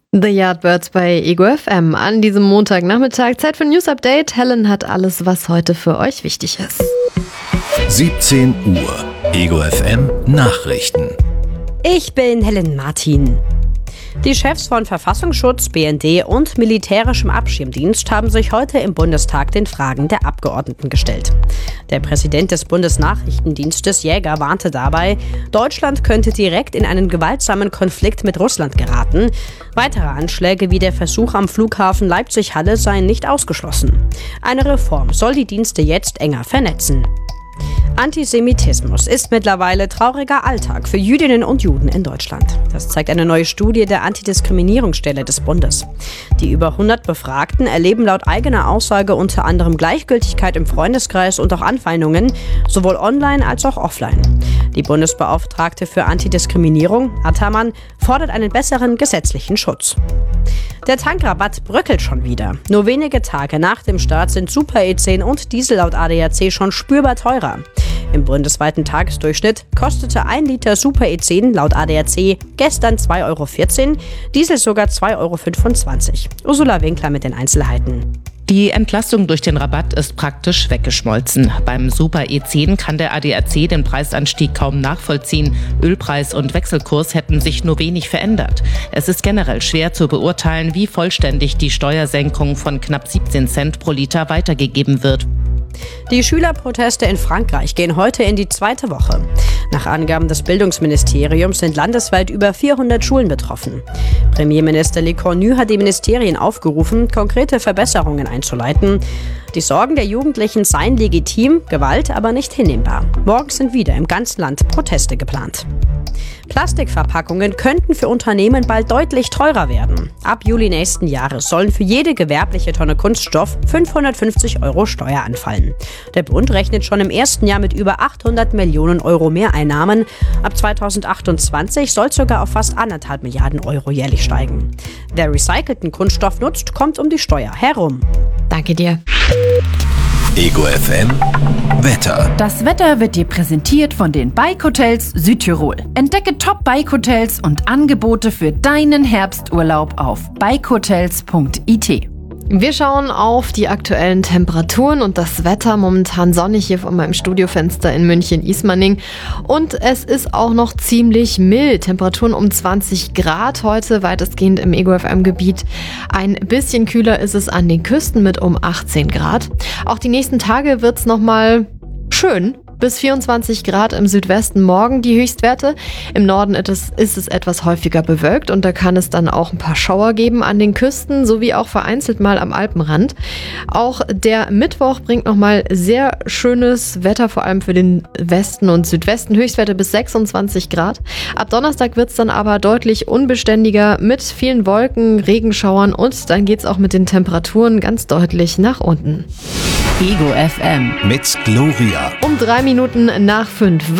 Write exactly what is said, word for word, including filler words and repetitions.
The Yardbirds bei Ego F M an diesem Montagnachmittag. Zeit für ein News Update. Helen hat alles, was heute für euch wichtig ist. siebzehn Uhr. Ego F M Nachrichten. Ich bin Helen Martin. Die Chefs von Verfassungsschutz, B N D und militärischem Abschirmdienst haben sich heute im Bundestag den Fragen der Abgeordneten gestellt. Der Präsident des Bundesnachrichtendienstes Jäger warnte dabei, Deutschland könnte direkt in einen gewaltsamen Konflikt mit Russland geraten. Weitere Anschläge wie der Versuch am Flughafen Leipzig-Halle seien nicht ausgeschlossen. Eine Reform soll die Dienste jetzt enger vernetzen. Antisemitismus ist mittlerweile trauriger Alltag für Jüdinnen und Juden in Deutschland. Das zeigt eine neue Studie der Antidiskriminierungsstelle des Bundes. Die über hundert Befragten erleben laut eigener Aussage unter anderem Gleichgültigkeit im Freundeskreis und auch Anfeindungen, sowohl online als auch offline. Die Bundesbeauftragte für Antidiskriminierung, Attermann, fordert einen besseren gesetzlichen Schutz. Der Tankrabatt bröckelt schon wieder. Nur wenige Tage nach dem Start sind Super E zehn und Diesel laut A D A C schon spürbar teurer. Im bundesweiten Tagesdurchschnitt kostete ein Liter Super E zehn laut A D A C gestern zwei Euro vierzehn, Diesel sogar zwei Euro fünfundzwanzig. Ursula Winkler mit den Einzelheiten. Die Entlastung durch den Rabatt ist praktisch weggeschmolzen. Beim Super E zehn kann der A D A C den Preisanstieg kaum nachvollziehen. Ölpreis und Wechselkurs hätten sich nur wenig verändert. Es ist generell schwer zu beurteilen, wie vollständig die Steuersenkung von knapp siebzehn Cent pro Liter weitergegeben wird. Die Schülerproteste in Frankreich gehen heute in die zweite Woche. Nach Angaben des Bildungsministeriums sind landesweit über vierhundert Schulen betroffen. Premierminister Le Cornu hat die Ministerien aufgerufen, konkrete Verbesserungen einzuleiten. Die Sorgen der Jugendlichen seien legitim, Gewalt aber nicht hinnehmbar. Morgen sind wieder im ganzen Land Proteste geplant. Plastikverpackungen könnten für Unternehmen bald deutlich teurer werden. Ab Juli nächsten Jahres sollen für jede gewerbliche Tonne Kunststoff fünfhundertfünfzig Euro Steuer anfallen. Der Bund rechnet schon im ersten Jahr mit über achthundert Millionen Euro Mehreinnahmen. Ab zweitausendachtundzwanzig soll es sogar auf fast anderthalb Milliarden Euro jährlich steigen. Wer recycelten Kunststoff nutzt, kommt um die Steuer herum. Danke dir. Ego F M Wetter. Das Wetter wird dir präsentiert von den Bike Hotels Südtirol. Entdecke Top Bike Hotels und Angebote für deinen Herbsturlaub auf bike hotels punkt i t. Wir schauen auf die aktuellen Temperaturen und das Wetter. Momentan sonnig hier vor meinem Studiofenster in München-Ismaning. Und es ist auch noch ziemlich mild. Temperaturen um zwanzig Grad heute, weitestgehend im Ego F M-Gebiet. Ein bisschen kühler ist es an den Küsten mit um achtzehn Grad. Auch die nächsten Tage wird es nochmal schön. Bis vierundzwanzig Grad im Südwesten morgen die Höchstwerte. Im Norden ist es, ist es etwas häufiger bewölkt und da kann es dann auch ein paar Schauer geben an den Küsten, sowie auch vereinzelt mal am Alpenrand. Auch der Mittwoch bringt nochmal sehr schönes Wetter, vor allem für den Westen und Südwesten. Höchstwerte bis sechsundzwanzig Grad. Ab Donnerstag wird es dann aber deutlich unbeständiger mit vielen Wolken, Regenschauern und dann geht es auch mit den Temperaturen ganz deutlich nach unten. Ego F M mit Gloria. Um drei Minuten nach fünf.